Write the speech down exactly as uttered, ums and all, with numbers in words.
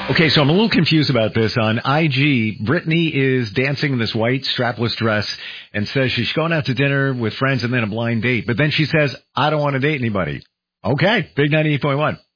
Okay, so I'm a little confused about this. On I G, Brittany is dancing in this white strapless dress and says she's going out to dinner with friends and then a blind date. But then she says, I don't want to date anybody. Okay, Big ninety-eight point one.